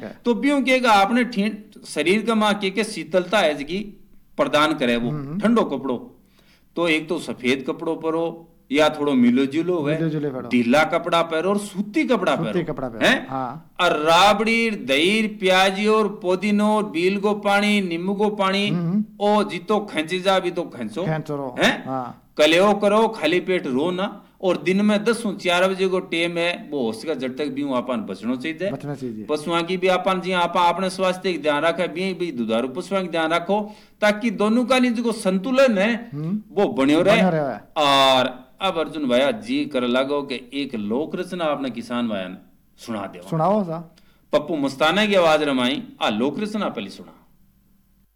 तो ब्यों केगा आपने शरीर का मां के शीतलता है जी प्रदान करे वो ठंडो कपड़ो। तो एक तो सफेद कपड़ो परो या थोड़ो मिलो जुलो है, ढीला कपड़ा पहरो और सूती कपड़ा पहरो है। और राबड़ी दही प्याजी और पुदीनो और बील को पानी नींबू को पानी ओ जितो खींची जा भी तो खींचो है। कलेओ करो खाली पेट रो ना। और दिन में 10-4 बजे को टाइम है वो हो सके जब तक भी अपन बचना चाहिए। पशुओं की भी अपन जी आप अपने स्वास्थ्य का ध्यान रखे भी दुधारू पशुओं का ध्यान रखो ताकि दोनों का जो संतुलन है वो बनियो रहे। और अब अर्जुन भैया जी कर लगो कि एक लोक रचना आपने किसान भाई ने सुना दे। सुनाओ सा। पप्पू मस्ताना की आवाज रमाई आ लोक रचना पहले सुना।